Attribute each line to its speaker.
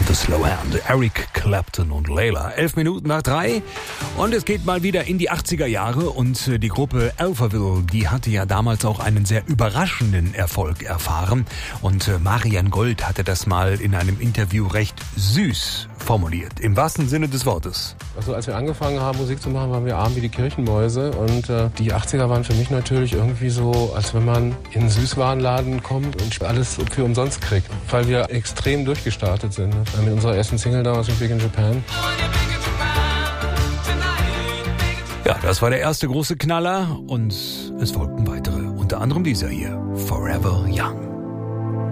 Speaker 1: The Slow Hand, Eric Clapton und Layla. 11:11 und es geht mal wieder in die 80er Jahre und die Gruppe Alphaville, die hatte ja damals auch einen sehr überraschenden Erfolg erfahren und Marian Gold hatte das mal in einem Interview recht süß formuliert, im wahrsten Sinne des Wortes.
Speaker 2: Also als wir angefangen haben, Musik zu machen, waren wir arm wie die Kirchenmäuse und die 80er waren für mich natürlich irgendwie so, als wenn man in einen Süßwarenladen kommt und alles für umsonst kriegt, weil wir extrem durchgestartet sind. Mit unserer ersten Single damals mit Big in Japan.
Speaker 1: Ja, das war der erste große Knaller und es folgten weitere, unter anderem dieser hier, Forever Young.